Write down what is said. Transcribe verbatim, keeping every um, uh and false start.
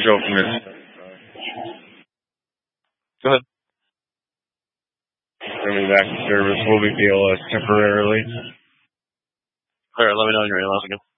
Joe from this. Go ahead. Coming back to service. We'll be P L S temporarily. All right, let me know when you're ready. Once again.